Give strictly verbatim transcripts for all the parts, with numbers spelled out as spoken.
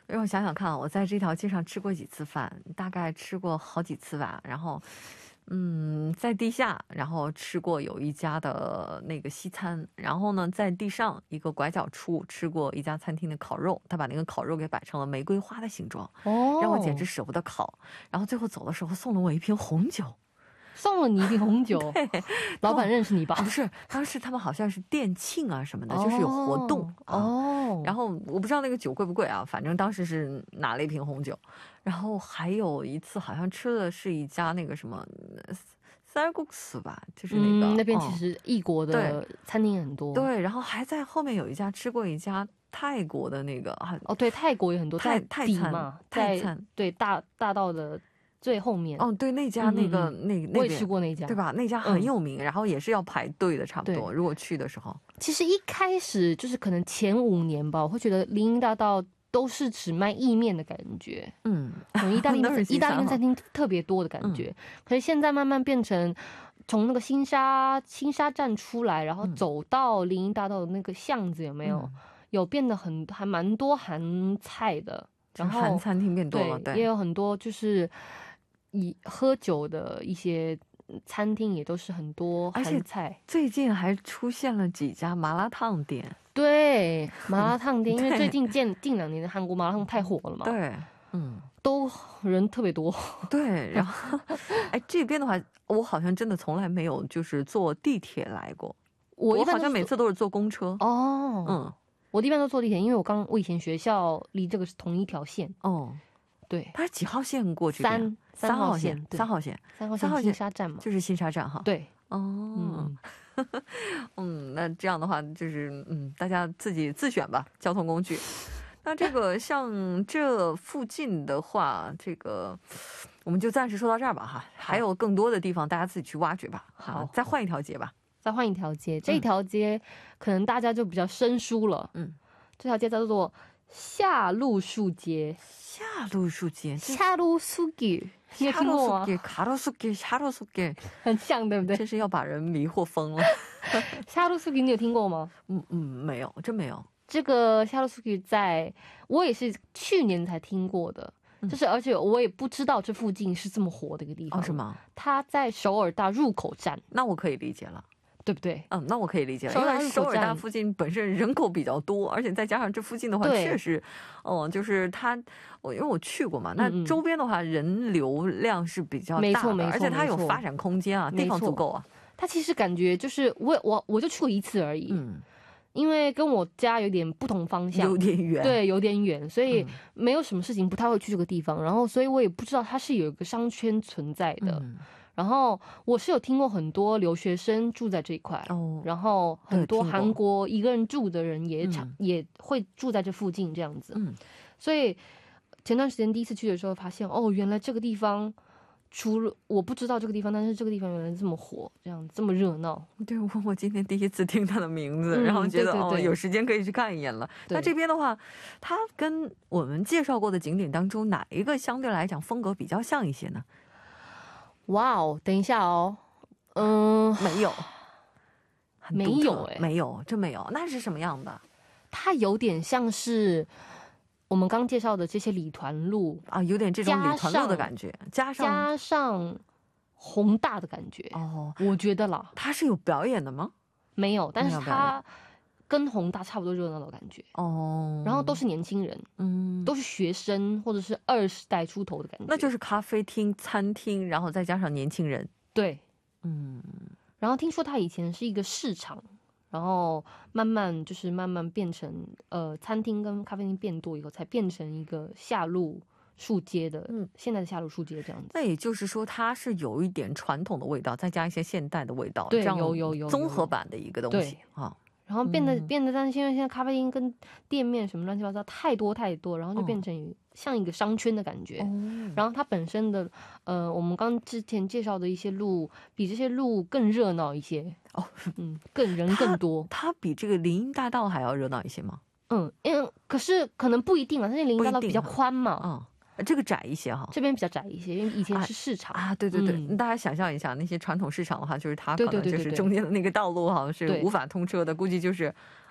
因为我想想看，我在这条街上吃过几次饭，大概吃过好几次吧。然后，嗯，在地下，然后吃过有一家的那个西餐，然后呢，在地上一个拐角处吃过一家餐厅的烤肉，他把那个烤肉给摆成了玫瑰花的形状， 哦， 让我简直舍不得烤。然后最后走的时候送了我一瓶红酒。 送了你一瓶红酒， 对， 老板认识你吧？ 不是，当时他们好像是店庆啊什么的， 哦、 就是有活动啊。 哦， 然后我不知道那个酒贵不贵啊，反正当时是拿了一瓶红酒。然后还有一次好像吃的是一家那个什么쌀국수吧，就是那个、 嗯、那边其实异国的餐厅很多。 对，然后还在后面有一家吃过一家泰国的那个哦，对，泰国有很多泰泰餐嘛， 泰餐， 对，大大道的最后面。 哦，对，那家那个、嗯、那那我也吃过那家， 对吧？那家很有名、嗯，然后也是要排队的，差不多。如果去的时候， 其实一开始就是可能前五年吧，我会觉得林荫大道都是只卖意面的感觉，嗯，意大利意大利餐厅特别多的感觉、嗯。可是现在慢慢变成从那个新沙新沙站出来，然后走到林荫大道的那个巷子，有没有？嗯、有变得很还蛮多韩菜的，然后韩餐厅变多了， 对，对也有很多就是以喝酒的一些餐厅也都是很多韩菜。 最近还出现了几家麻辣烫店。 对，麻辣烫店，因为最近近近两年的韩国麻辣烫太火了嘛。 对，嗯， 都人特别多。 对，然后，哎，这边的话，我好像真的从来没有就是坐地铁来过。我, 我好像每次都是坐公车。 哦，嗯，我一般都坐地铁，因为我刚我以前学校离这个是同一条线。哦，对， 它是几号线过去？ 三三号线， 三号线， 三号线新沙站嘛， 就是新沙站哈。 对。 哦，嗯，嗯，那这样的话就是，嗯，大家自己自选吧，交通工具。那这个像这附近的话，这个我们就暂时说到这儿吧，哈。还有更多的地方，大家自己去挖掘吧。好，再换一条街吧。 再换一条街，这条街可能大家就比较生疏了。嗯，这条街叫做夏露树街。 夏露树街， 夏露树街。你有听过吗？ 卡路苏给，夏露苏给， 很像，对不对？ 真是要把人迷惑疯了。 夏露苏给，你有听过吗？ 嗯嗯，没有，真没有。 这个夏露苏给，在我也是去年才听过的，嗯、就是而且我也不知道这附近是这么火的一个地方。 哦，是吗？ 它在首尔大入口站， 那我可以理解了。 对不对？ 嗯，那我可以理解了，因为首尔大附近本身人口比较多，而且再加上这附近的话，确实，哦、呃，就是它，我因为我去过嘛，那周边的话人流量是比较大的， 没错没错， 而且它有发展空间啊，地方足够啊。 它其实感觉就是我我我就去过一次而已，嗯，因为跟我家有点不同方向， 有点远， 对，有点远，所以没有什么事情不太会去这个地方，然后所以我也不知道它是有一个商圈存在的。嗯，然后我是有听过很多留学生住在这一块，哦，然后很多韩国一个人住的人也常、嗯、也会住在这附近这样子，嗯，所以前段时间第一次去的时候发现，哦，原来这个地方除了我不知道这个地方，但是这个地方原来这么火，这样这么热闹。 对，我我今天第一次听他的名字，嗯、然后觉得对对对哦，有时间可以去看一眼了。那这边的话，它跟我们介绍过的景点当中，哪一个相对来讲风格比较像一些呢？ 哇哦，等一下哦，嗯、 呃，没有， 没有哎， 没有，真没有。那是什么样的？ 它有点像是我们刚介绍的这些礼团路啊，有点这种礼团路的感觉，加上加上宏大的感觉哦，我觉得啦。 它是有表演的吗？ 没有，但是它跟宏大差不多热闹的感觉哦，然后都是年轻人，嗯，都是学生或者是二十代出头的感觉， 那就是咖啡厅、餐厅，然后再加上年轻人， 对，嗯，然后听说它以前是一个市场，然后慢慢就是慢慢变成呃餐厅跟咖啡厅变多以后，才变成一个夏露树街的，嗯，现在的夏露树街这样子。 那也就是说，它是有一点传统的味道，再加一些现代的味道， 对， 这样有有有综合版的一个东西啊。 然后变得、嗯、变得，但是现在现在咖啡厅跟店面什么乱七八糟太多太多，然后就变成像一个商圈的感觉。哦、然后它本身的呃，我们刚之前介绍的一些路，比这些路更热闹一些。哦，嗯，更人更多。 它, 它比这个林荫大道还要热闹一些吗？ 嗯，因为可是可能不一定啊，它林荫大道比较宽嘛。 嗯。这个窄一些哈， 这边比较窄一些，因为以前是市场啊, 啊，对对对、嗯，大家想象一下，那些传统市场的话，就是它可能就是中间的那个道路哈是无法通车的，估计就是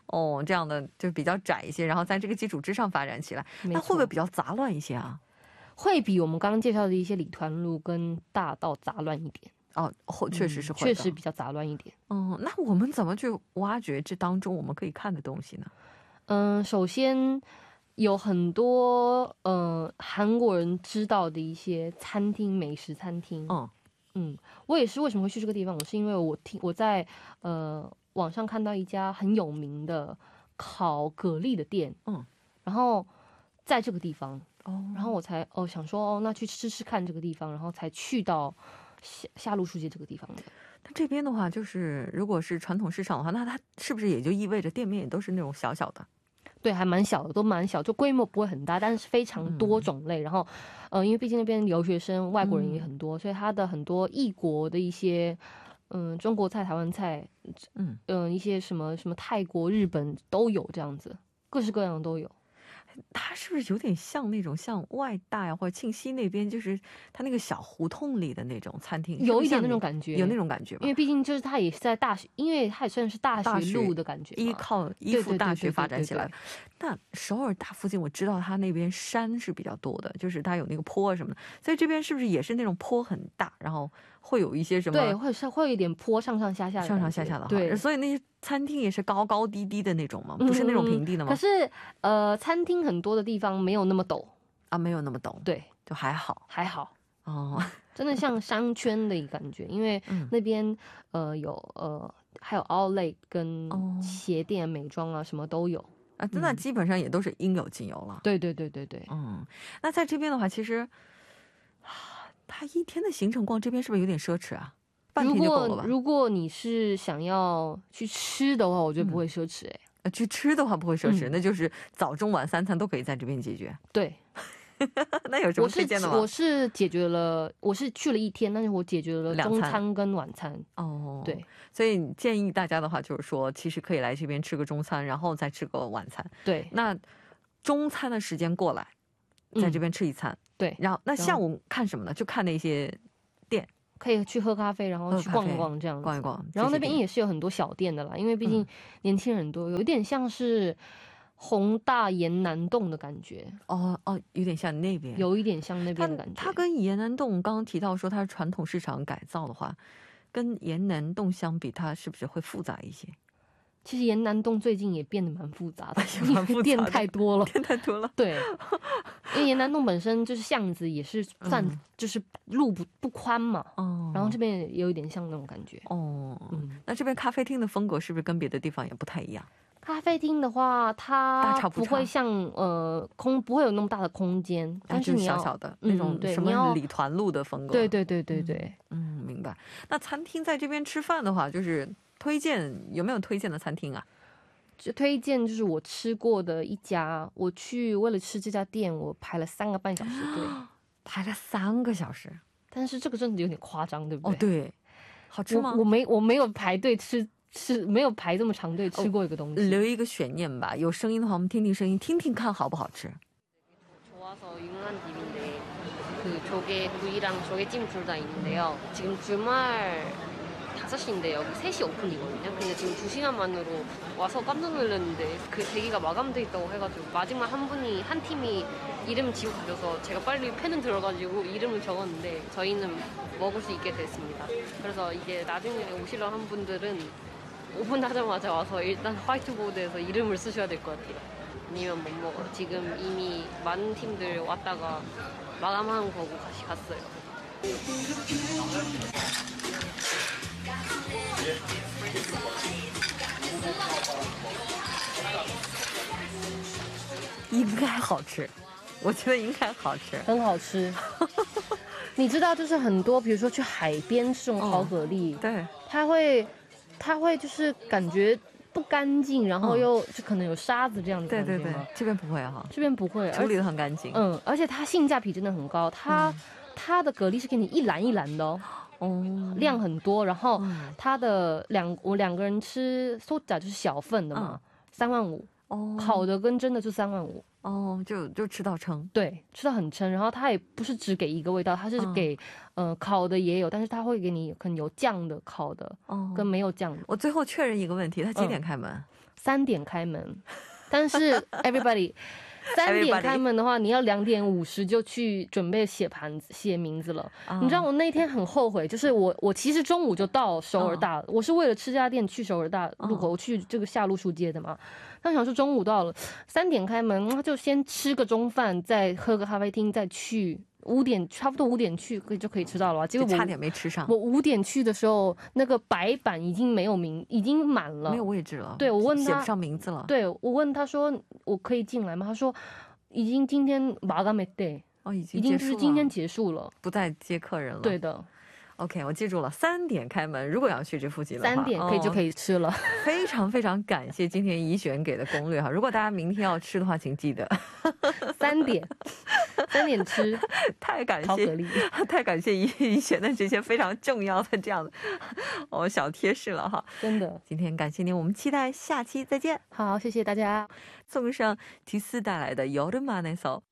哦，这样的就比较窄一些，然后在这个基础之上发展起来，那会不会比较杂乱一些啊？ 会比我们刚刚介绍的一些礼团路跟大道杂乱一点。 哦，确实是会的、 嗯，确实比较杂乱一点。 嗯，那我们怎么去挖掘这当中我们可以看的东西呢？ 嗯，首先有很多呃韩国人知道的一些餐厅，美食餐厅。嗯嗯，我也是为什么会去这个地方，我是因为我听我在呃网上看到一家很有名的烤蛤蜊的店。嗯，然后在这个地方，哦，然后我才哦想说哦那去吃吃看这个地方，然后才去到。下下路书街这个地方的， 那这边的话，就是如果是传统市场的话，那它是不是也就意味着店面也都是那种小小的？ 对，还蛮小的，都蛮小，就规模不会很大，但是非常多种类。嗯、然后，呃，因为毕竟那边留学生、外国人也很多，嗯、所以它的很多异国的一些，嗯、呃，中国菜、台湾菜，嗯嗯、呃，一些什么什么泰国、日本都有这样子，各式各样的都有。 它是不是有点像那种像外大呀或者庆熙那边，就是它那个小胡同里的那种餐厅， 有一点那种感觉， 有那种感觉吧？ 因为毕竟就是它也是在大学，因为它也算是大学路的感觉， 依靠依附大学发展起来的。那首尔大附近，我知道它那边山是比较多的，就是它有那个坡什么的，所以这边是不是也是那种坡很大，然后会有一些什么？ 对，会是会有一点坡上上下下的， 上上下下的。 对， 所以那些餐厅也是高高低低的那种吗？不是那种平地的吗？ 嗯、可是呃，餐厅很多的地方没有那么陡啊，没有那么陡， 对， 就还好， 还好哦， 真的像商圈的感觉，因为那边、嗯、呃有呃还有 outlet 跟鞋店、美妆啊什么都有啊，那基本上也都是应有尽有了。 对对对对对， 嗯，那在这边的话，其实他一天的行程逛这边是不是有点奢侈啊？ 如果如果你是想要去吃的话，我觉得不会奢侈哎、 欸。去吃的话不会奢侈、嗯，那就是早中晚三餐都可以在这边解决。 对， 那有什么推荐的吗？ 我是解决了，我是去了一天，但是我解决了中餐跟晚餐。 哦， 对， 所以建议大家的话，就是说，其实可以来这边吃个中餐，然后再吃个晚餐。 对， 那中餐的时间过来，在这边吃一餐。嗯、 对， 然后那下午看什么呢？就看那些店。 可以去喝咖啡，然后去逛一逛这样子， 逛一逛。 然后那边也是有很多小店的啦，因为毕竟年轻人多，有一点像是弘大延南洞的感觉。 哦哦，有点像那边， 有一点像那边的感觉。 它跟延南洞刚刚提到说它是传统市场改造的话，跟延南洞相比，它是不是会复杂一些？ 其实延南洞最近也变得蛮复杂的，因为店太多了， 店太多了。 对，因为延南洞本身就是巷子，也是算就是路不不宽嘛，哦，然后这边也有一点像那种感觉。 哦，嗯，那这边咖啡厅的风格是不是跟别的地方也不太一样？ 咖啡厅的话，它不会像呃空不会有那么大的空间，但是你要小小的那种什么礼团路的风格。 对对对对对， 嗯，明白。那餐厅在这边吃饭的话，就是推荐有没有推荐的餐厅啊？ 就推荐就是我吃过的一家，我去为了吃这家店，我排了三个半小时队， 排了三个小时。 但是这个真的有点夸张，对不对？ 哦，对，好吃吗？ 我, 我没我没有排队吃。是没有排这么长队吃过一个东西、 哦、留一个悬念吧，有声音的话我们听听声音，听听看好不好吃。 좋아서 유명한 집인데 그 조개 구이랑 조개찜 둘 다 있는데요. 지금 주말 다섯 시인데 여기 세 시 오픈이거든요. 근데 지금 두 시간만으로 와서 깜짝 놀랐는데 그 대기가 마감돼 있다고 해가지고 마지막 한 분이 한 팀이 이름 지우고 가셔서 제가 빨리 펜은 들어가지고 이름을 적었는데 저희는 먹을 수 있게 됐습니다. 그래서 이게 나중에 오시려 한 분들은 오픈하자마자 와서 일단 화이트보드에서 이름을 쓰셔야 될 것 같아요. 아니면 못 먹어요. 지금 이미 많은 팀들 왔다가 마감하는 거고 다시 갔어요. 应该好吃，我觉得应该好吃， 很好吃。你知道，就是很多，比如说去海边这种烤蛤蜊， 嗯、对， 它会，它会就是感觉不干净，然后又就可能有沙子这样子感觉吗？ 对对对，这边不会哈， 这边不会， 处理得很干净。 嗯，而且它性价比真的很高，它、嗯、它的蛤蜊是给你一篮一篮的哦。哦，量很多，然后它的两我两个人吃소자就是小份的嘛，三万五。哦，烤的跟真的就三万五。 哦，就就吃到撑， 对，吃到很撑。然后它也不是只给一个味道，它是给、嗯、呃烤的也有，但是它会给你可能有酱的、烤的，哦，跟没有酱的。 我最后确认一个问题，它几点开门？ 嗯、 三点开门，但是 everybody 三点开门的话，你要两点五十就去准备写盘子、写名字了。Oh. 你知道我那天很后悔，就是我我其实中午就到首尔大了， oh. 我是为了吃这家店去首尔大路口， oh. 去这个下路书街的嘛。但想说中午到了，三点开门，就先吃个中饭，再喝个咖啡厅，再去。五点差不多五点去可以就可以吃到了，结果我差点没吃上。 我五点去的时候，那个白板已经没有名，已经满了， 没有位置了。 对，我问他写不上名字了。 对，我问他说我可以进来吗？他说已经今天마감했대。 哦，已经已经就是今天结束了， 不再接客人了。 对的。 OK， 我记住了，三点开门。如果要去这附近的话， 三点可以就可以吃了。 哦、非常非常感谢今天怡璇给的攻略哈。如果大家明天要吃的话，请记得三点，三点吃。 太感谢，太感谢怡怡璇的这些非常重要的这样的哦小贴士了哈。 真的， 今天感谢您，我们期待下期再见。 好，谢谢大家。 送上提斯带来的《여름안에서》。